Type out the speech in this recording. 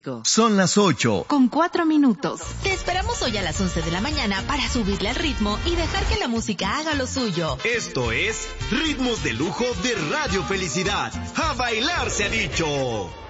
México. Son las 8:04. Te esperamos hoy a las 11 de la mañana para subirle al ritmo y dejar que la música haga lo suyo. Esto es Ritmos de Lujo de Radio Felicidad. ¡A bailar se ha dicho!